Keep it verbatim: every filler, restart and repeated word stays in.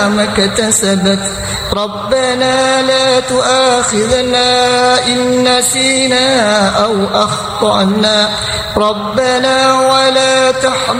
ما اكتسبت ربنا لا تؤاخذنا إن نسينا أو أخطأنا ربنا ولا تحمل